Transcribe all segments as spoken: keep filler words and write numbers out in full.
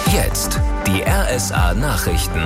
Jetzt die R S A-Nachrichten.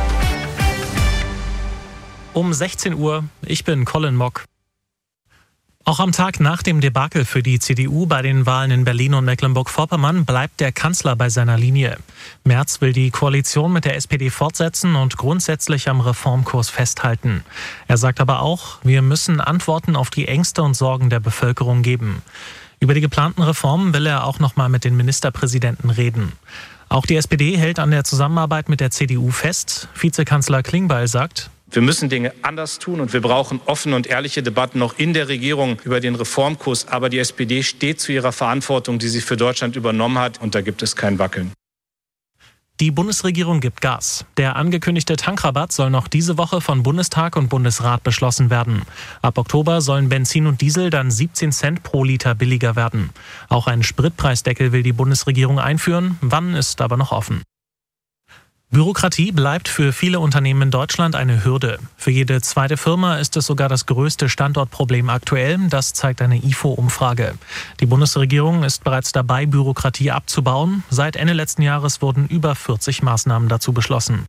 Um sechzehn Uhr, ich bin Colin Mock. Auch am Tag nach dem Debakel für die C D U bei den Wahlen in Berlin und Mecklenburg-Vorpommern bleibt der Kanzler bei seiner Linie. Merz will die Koalition mit der S P D fortsetzen und grundsätzlich am Reformkurs festhalten. Er sagt aber auch, wir müssen Antworten auf die Ängste und Sorgen der Bevölkerung geben. Über die geplanten Reformen will er auch noch mal mit den Ministerpräsidenten reden. Auch die S P D hält an der Zusammenarbeit mit der C D U fest. Vizekanzler Klingbeil sagt: Wir müssen Dinge anders tun und wir brauchen offene und ehrliche Debatten noch in der Regierung über den Reformkurs. Aber die S P D steht zu ihrer Verantwortung, die sie für Deutschland übernommen hat, und da gibt es kein Wackeln. Die Bundesregierung gibt Gas. Der angekündigte Tankrabatt soll noch diese Woche von Bundestag und Bundesrat beschlossen werden. Ab Oktober sollen Benzin und Diesel dann siebzehn Cent pro Liter billiger werden. Auch einen Spritpreisdeckel will die Bundesregierung einführen. Wann, ist aber noch offen. Bürokratie bleibt für viele Unternehmen in Deutschland eine Hürde. Für jede zweite Firma ist es sogar das größte Standortproblem aktuell. Das zeigt eine I F O-Umfrage. Die Bundesregierung ist bereits dabei, Bürokratie abzubauen. Seit Ende letzten Jahres wurden über vierzig Maßnahmen dazu beschlossen.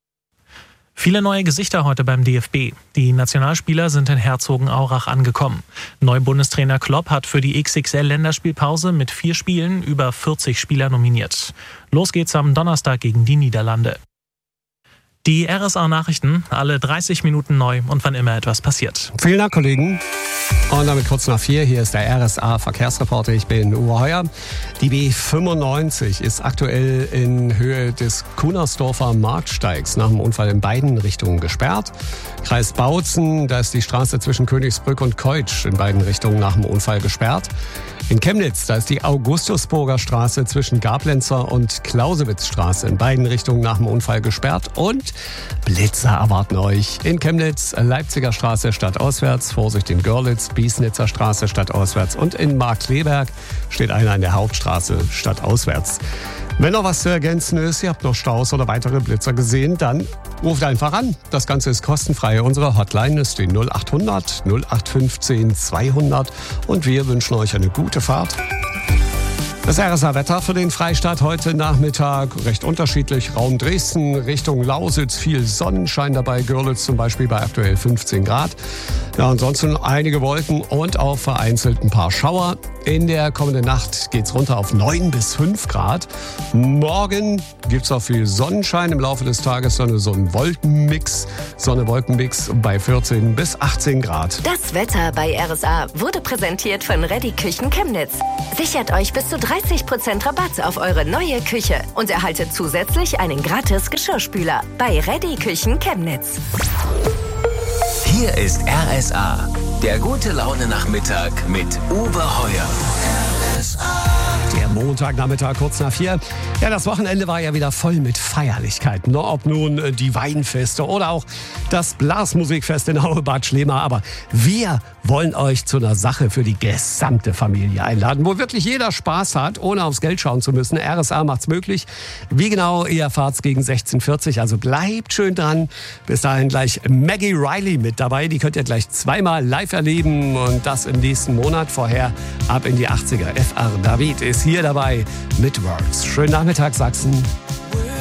Viele neue Gesichter heute beim D F B. Die Nationalspieler sind in Herzogenaurach angekommen. Neu-Bundestrainer Klopp hat für die X X L-Länderspielpause mit vier Spielen über vierzig Spieler nominiert. Los geht's am Donnerstag gegen die Niederlande. Die R S A-Nachrichten, alle dreißig Minuten neu und wann immer etwas passiert. Vielen Dank, Kollegen. Und damit kurz nach vier, hier ist der R S A-Verkehrsreporter, ich bin Uwe Heuer. Die B fünfundneunzig ist aktuell in Höhe des Kunersdorfer Marktsteigs nach dem Unfall in beiden Richtungen gesperrt. Kreis Bautzen, da ist die Straße zwischen Königsbrück und Keutsch in beiden Richtungen nach dem Unfall gesperrt. In Chemnitz, da ist die Augustusburger Straße zwischen Gablenzer und Clausewitzstraße in beiden Richtungen nach dem Unfall gesperrt. Und Blitzer erwarten euch in Chemnitz, Leipziger Straße stadtauswärts, Vorsicht in Görlitz, Biesnitzer Straße stadtauswärts und in Markkleeberg steht einer in der Hauptstraße stadtauswärts. Wenn noch was zu ergänzen ist, ihr habt noch Staus oder weitere Blitzer gesehen, dann ruft einfach an. Das Ganze ist kostenfrei. Unsere Hotline ist die null acht hundert null acht fünfzehn zweihundert und wir wünschen euch eine gute Fahrt. Das R S A-Wetter für den Freistaat heute Nachmittag recht unterschiedlich. Raum Dresden Richtung Lausitz, viel Sonnenschein dabei. Görlitz zum Beispiel bei aktuell fünfzehn Grad. Ja, ansonsten einige Wolken und auch vereinzelt ein paar Schauer. In der kommenden Nacht geht's runter auf neun bis fünf Grad. Morgen gibt's auch viel Sonnenschein. Im Laufe des Tages dann so ein Wolkenmix. Sonne-Wolkenmix bei vierzehn bis achtzehn Grad. Das Wetter bei R S A wurde präsentiert von Reddy Küchen Chemnitz. Sichert euch bis zu dreißig Prozent Rabatt auf eure neue Küche und erhaltet zusätzlich einen gratis Geschirrspüler bei Reddy Küchen Chemnitz. Hier ist R S A, der gute Laune-Nachmittag mit Uwe Heuer. R S A. Der Montagnachmittag kurz nach vier. Ja, das Wochenende war ja wieder voll mit Feierlichkeiten. Ne? Ob nun die Weinfeste oder auch das Blasmusikfest in Aue-Bad Schlema. Aber wir wollen euch zu einer Sache für die gesamte Familie einladen, wo wirklich jeder Spaß hat, ohne aufs Geld schauen zu müssen. R S A macht's möglich. Wie genau, ihr erfahrt's gegen sechzehn Uhr vierzig. Also bleibt schön dran. Bis dahin gleich Maggie Riley mit dabei. Die könnt ihr gleich zweimal live erleben. Und das im nächsten Monat. Vorher ab in die achtziger. F R David ist hier dabei mit Words. Schönen Nachmittag, Sachsen.